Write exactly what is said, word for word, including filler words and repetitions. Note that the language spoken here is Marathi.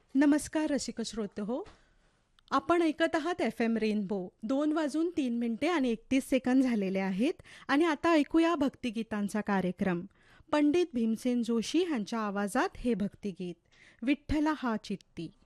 नमस्कार रसिक श्रोते हो. आपण ऐकत आहात एफ एम रेनबो. दोन वाजून तीन मिनिटे आणि एकतीस सेकंद झालेले आहेत आणि आता ऐकूया भक्तिगीतांचा कार्यक्रम. पंडित भीमसेन जोशी यांच्या आवाजात हे भक्तिगीत. विठ्ठला हा चित्ती.